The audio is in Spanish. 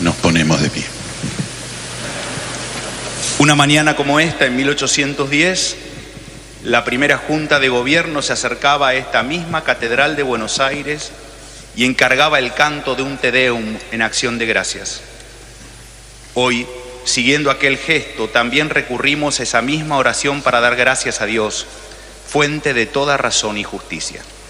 Nos ponemos de pie. Una mañana como esta, en 1810, la primera Junta de Gobierno se acercaba a esta misma Catedral de Buenos Aires y encargaba el canto de un Te Deum en acción de gracias. Hoy, siguiendo aquel gesto, también recurrimos a esa misma oración para dar gracias a Dios, fuente de toda razón y justicia.